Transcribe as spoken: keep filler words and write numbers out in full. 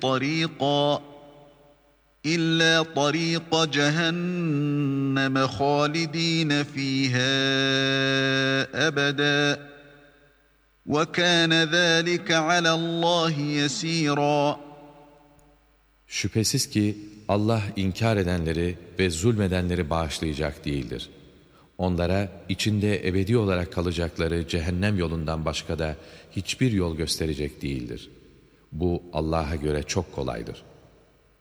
طَرِيقًا إِلَّا طَرِيقَ جَهَنَّمَ خَالِدِينَ فِيهَا أَبَدًا وَكَانَ ذَٰلِكَ عَلَى اللّٰهِ يَس۪يرًا. Şüphesiz ki Allah inkar edenleri ve zulmedenleri bağışlayacak değildir. Onlara içinde ebedi olarak kalacakları cehennem yolundan başka da hiçbir yol gösterecek değildir. Bu Allah'a göre çok kolaydır.